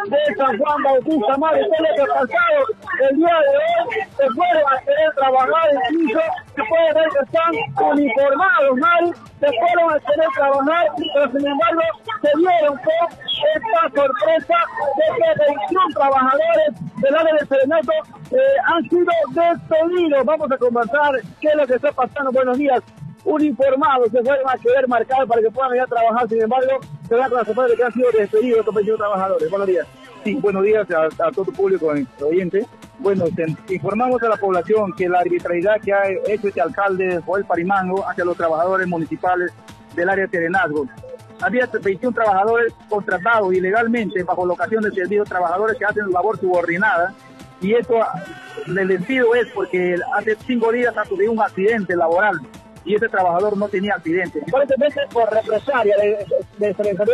de San Juan Bautista. Mari, ¿qué es lo que ha pasado el día de hoy? Se fueron a querer trabajar, incluso se puede ver que están uniformados, Mari, se fueron a querer trabajar, pero sin embargo se dieron con esta sorpresa de que 21 trabajadores del área de Serenato han sido despedidos. Vamos a conversar qué es lo que está pasando. Buenos días. Uniformados se fueron a querer marcar para que puedan ir a trabajar, sin embargo se da con la sorpresa de que han sido despedidos estos 21 trabajadores. Buenos días. Sí, buenos días a todo tu público oyente. Bueno, informamos a la población que la arbitrariedad que ha hecho este alcalde Joel Parimango hacia los trabajadores municipales del área de Serenazgo. Había 21 trabajadores contratados ilegalmente bajo locación de servicio, trabajadores que hacen labor subordinada, y esto, el despido es porque hace 5 días ha sufrido un accidente laboral y ese trabajador no tenía accidente. Aparentemente por represalia de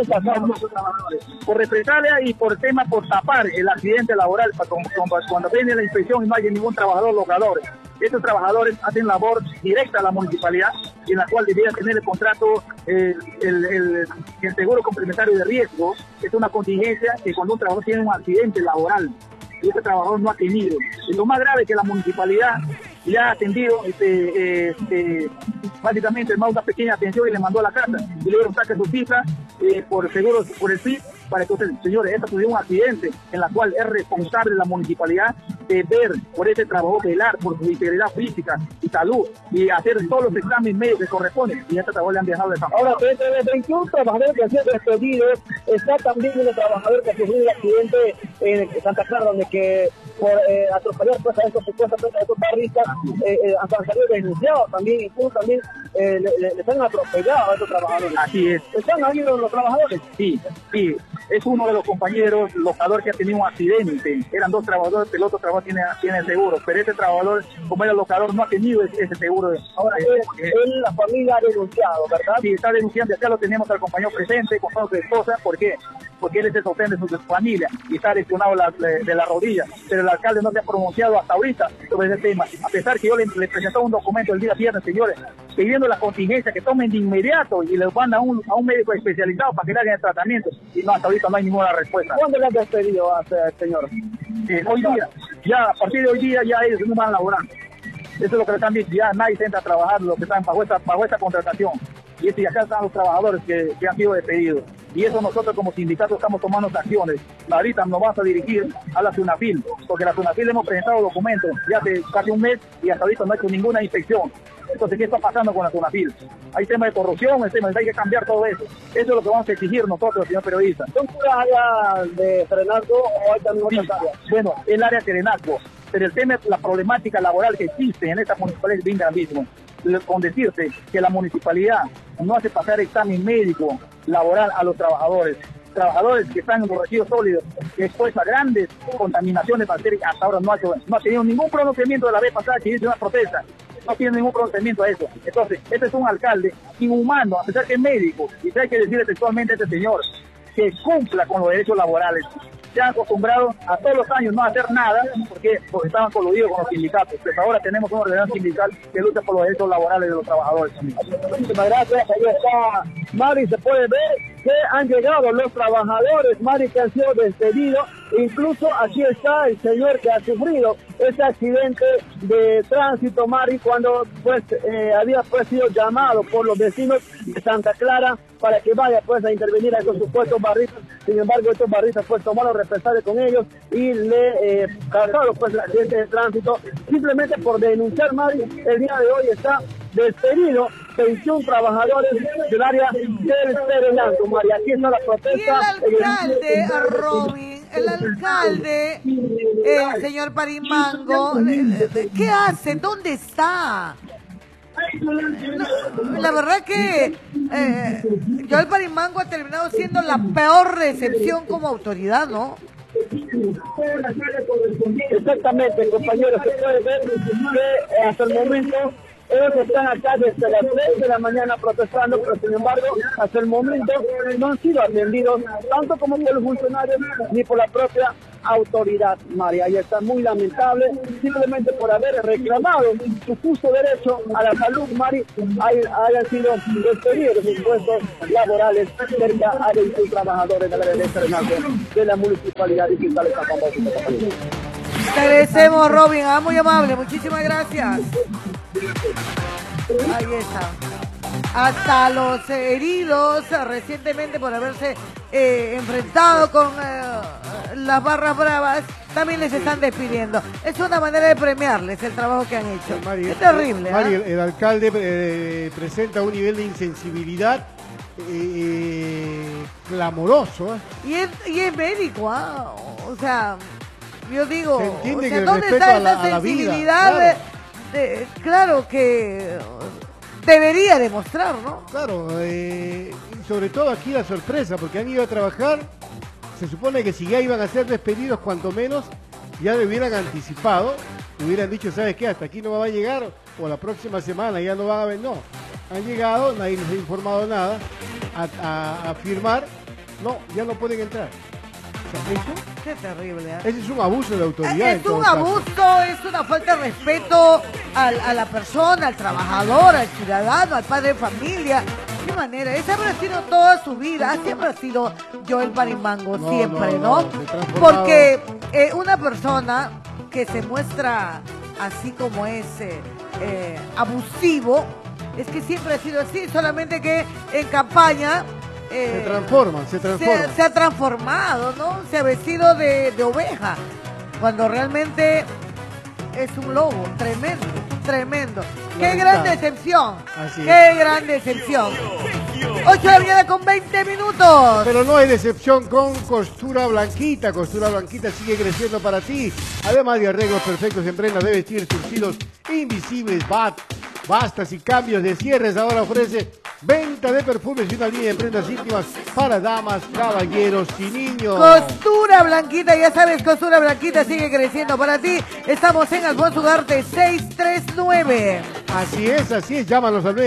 por represalia y por tapar el accidente laboral cuando viene la inspección y no hay ningún trabajador locador. Estos trabajadores hacen labor directa a la municipalidad, en la cual debería tener el contrato, el seguro complementario de riesgo. Es una contingencia que cuando un trabajador tiene un accidente laboral y ese trabajador no ha tenido. Y lo más grave es que la municipalidad ya ha atendido básicamente más una pequeña atención y le mandó a la casa y le dieron saque su cifra por seguros por el PIB para que ustedes, señores, esta tuvieron un accidente en la cual es responsable la municipalidad de ver por ese trabajo, velar por su integridad física y salud y hacer todos los exámenes médicos que corresponden, y a este trabajo le han viajado de San Juan. Ahora, de 21 trabajadores que han sido despedidos, está también un trabajador que ha sufrido un accidente en Santa Clara, donde que por atropellar pues, a estos supuestamente a estos barristas han salido denunciados también, incluso también les han atropellado a estos trabajadores. Así es. ¿Están ahí los trabajadores? Sí, sí. Es uno de los compañeros locador que ha tenido un accidente. Eran 2 trabajadores, el otro trabajador tiene seguro, pero ese trabajador, como era locador, no ha tenido ese seguro. Ahora, la familia ha denunciado, ¿verdad? Sí, está denunciando. Acá lo tenemos al compañero presente, con su esposa. ¿Por qué? Porque él es el sostén de su familia y está lesionado de la rodilla. Pero el alcalde no se ha pronunciado hasta ahorita sobre ese tema. A pesar que yo le presenté un documento el día viernes, señores, pidiendo la contingencia que tomen de inmediato y les van a un médico especializado para que le hagan el tratamiento. Y no, hasta ahorita no hay ninguna respuesta. ¿Cuándo le han despedido a ese señor? Hoy día, ya a partir de hoy día ya ellos no van a laborar. Eso es lo que les han dicho, ya nadie se entra a trabajar, los que están bajo esta contratación. Y acá están los trabajadores que han sido despedidos. Y eso nosotros como sindicato estamos tomando acciones. Ahorita nos vamos a dirigir a la SUNAFIL, porque la SUNAFIL hemos presentado documentos ya hace casi un mes y hasta ahorita no ha hecho ninguna inspección. Entonces, ¿qué está pasando con la SUNAFIL? Hay tema de corrupción, hay que cambiar todo eso. Eso es lo que vamos a exigir nosotros, señor periodista. ¿Son puras áreas de Serenazgo o hay también otras áreas? Bueno, el área de Serenazgo, pero el tema es la problemática laboral que existe en esta municipalidad es bien gravísimo. Con decirte que la municipalidad no hace pasar examen médico laboral a los trabajadores que están en los residuos sólidos, que expuestos a grandes contaminaciones bacterias, hasta ahora no ha tenido ningún pronunciamiento de la vez pasada que hizo una protesta, no tiene ningún pronunciamiento a eso. Entonces, este es un alcalde inhumano, a pesar que es médico, y hay que decirle textualmente a este señor que cumpla con los derechos laborales. Se han acostumbrado a todos los años no hacer nada porque estaban coludidos con los sindicatos. Pues ahora tenemos una organización sindical que lucha por los derechos laborales de los trabajadores. Muchísimas gracias. Ahí está Mari, se puede ver que han llegado los trabajadores, Mari, que han sido despedidos. Incluso aquí está el señor que ha sufrido ese accidente de tránsito, Mari, cuando pues había pues sido llamado por los vecinos de Santa Clara para que vaya pues a intervenir a estos supuestos barristas. Sin embargo, estos barristas pues tomaron represalias con ellos y le causaron pues el accidente de tránsito simplemente por denunciar, Mari. El día de hoy está despedido 21 trabajadores del área del Serenazgo, Mari. Aquí está la protesta. El alcalde, Robin, el alcalde, el señor Parimango, ¿qué hace? ¿Dónde está? La verdad que Joel Parimango ha terminado siendo la peor recepción como autoridad, ¿no? Exactamente, compañeros, se puede ver que hasta el momento ellos están acá desde las 3 de la mañana protestando, pero sin embargo, hasta el momento no han sido atendidos, tanto como por los funcionarios ni por la propia autoridad, María. Y está muy lamentable, simplemente por haber reclamado su justo derecho a la salud, Mari, hayan sido despedidos de sus puestos laborales cerca a 21 trabajadores de la defensa de la municipalidad distrital de San Juan Bautista. Te agradecemos, Robin, muy amable, muchísimas gracias. Ahí está. Hasta los heridos recientemente por haberse enfrentado con las barras bravas también les están despidiendo. Es una manera de premiarles el trabajo que han hecho. Mari, es terrible. Mari, el alcalde presenta un nivel de insensibilidad clamoroso. Y es médico, o sea, yo digo, se entiende, o sea, que ¿dónde respeto está a esa la vida? sensibilidad? Claro que debería demostrar, ¿no? Claro, y sobre todo aquí la sorpresa, porque han ido a trabajar, se supone que si ya iban a ser despedidos, cuanto menos, ya le hubieran anticipado, hubieran dicho, ¿sabes qué? Hasta aquí no va a llegar, o la próxima semana ya no van a ver, no. Han llegado, nadie les ha informado nada, a firmar, no, ya no pueden entrar. Qué terrible, ¿eh? Ese es un abuso de autoridad. Es un abuso, es una falta de respeto a la persona, al trabajador, al ciudadano, al padre de familia. ¿Qué manera? Esa habrá sido toda su vida, siempre ha sido Joel Parimango, siempre, ¿no? Porque una persona que se muestra así como es abusivo, es que siempre ha sido así, solamente que en campaña... se transforman. Se ha transformado, ¿no? Se ha vestido de oveja, cuando realmente es un lobo, tremendo. ¡Qué gran decepción! ¡Qué gran decepción! 8 de la mañana con 20 minutos. Pero no hay decepción con Costura Blanquita. Costura Blanquita sigue creciendo para ti. Además de arreglos perfectos en prendas de vestir, surcidos invisibles, bastas y cambios de cierres, ahora ofrece venta de perfumes y una línea de prendas íntimas para damas, caballeros y niños. Costura Blanquita, ya sabes, Costura Blanquita sigue creciendo para ti. Estamos en Alfonso Ugarte 639. Así es, llámanos al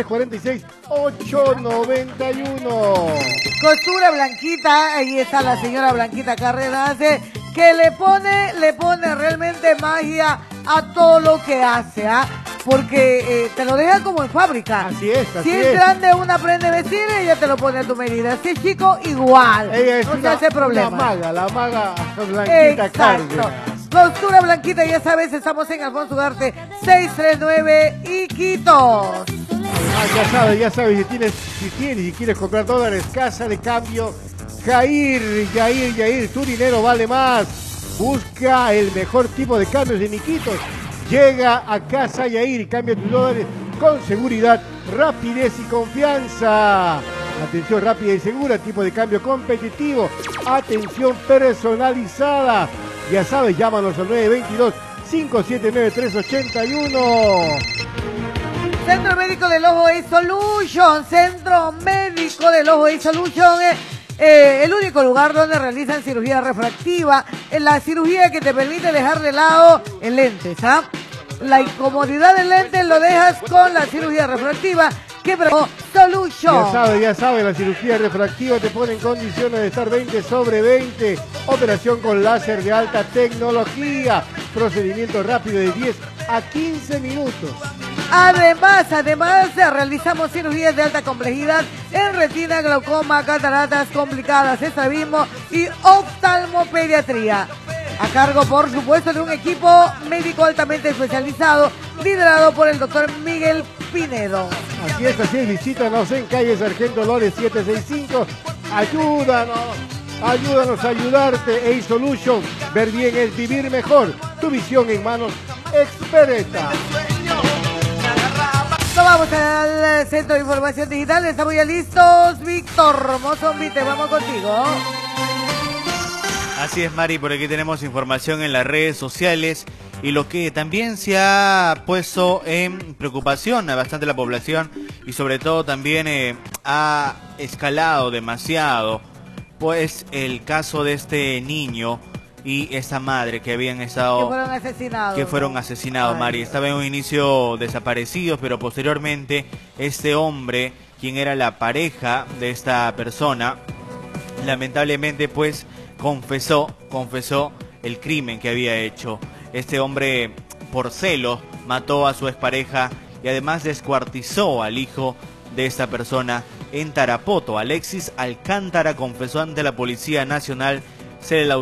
920-346-891. Costura Blanquita, ahí está la señora Blanquita Cárdenas, que le pone realmente magia a todo lo que hace, porque te lo deja como en fábrica. Así es. Si es grande una prenda de vestir, ella te lo pone a tu medida. Si es chico, igual. Ella es no se hace problema. La maga Blanquita Cárdenas. Costura Blanquita, ya sabes, estamos en Alfonso Ugarte 639 Iquitos. Ya sabes, si quieres comprar dólares, Casa de Cambio Yair, tu dinero vale más. Busca el mejor tipo de cambios en Iquitos. Llega a Casa Yair y cambia tus dólares con seguridad, rapidez y confianza. Atención rápida y segura, tipo de cambio competitivo, atención personalizada. Ya sabes, llámanos al 922-579-381. Centro Médico del Ojo iSolution. Centro Médico del Ojo iSolution es el único lugar donde realizan cirugía refractiva. La cirugía que te permite dejar de lado el lentes, La incomodidad del lente lo dejas con la cirugía refractiva que Solution. Ya sabe, la cirugía refractiva te pone en condiciones de estar 20/20. Operación con láser de alta tecnología. Procedimiento rápido de 10 a 15 minutos. Además, realizamos cirugías de alta complejidad en retina, glaucoma, cataratas complicadas, estrabismo y oftalmopediatría. A cargo, por supuesto, de un equipo médico altamente especializado, liderado por el doctor Miguel Pinedo. Así es, visítanos en calle Sargento Dolores 765. Ayúdanos a ayudarte. iSolution, ver bien es vivir mejor. Tu visión en manos expertas. Nos vamos al Centro de Información Digital, estamos ya listos. Víctor Mozombite, vamos contigo. Así es, Mari, por aquí tenemos información en las redes sociales y lo que también se ha puesto en preocupación a bastante la población y sobre todo también ha escalado demasiado, pues el caso de este niño y esta madre que habían estado... Que fueron asesinados. Mari. Estaba en un inicio desaparecidos, pero posteriormente este hombre, quien era la pareja de esta persona, lamentablemente pues confesó el crimen que había hecho. Este hombre, por celos, mató a su expareja y además descuartizó al hijo de esta persona en Tarapoto. Alexis Alcántara confesó ante la Policía Nacional ser el